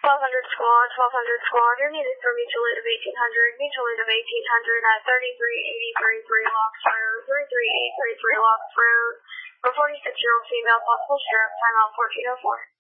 1200 squad, you're needed for mutual aid of 1800 at 3383 Locks Road, 33833 Locks Road, for 46-year-old female, possible sheriff, timeout 1404.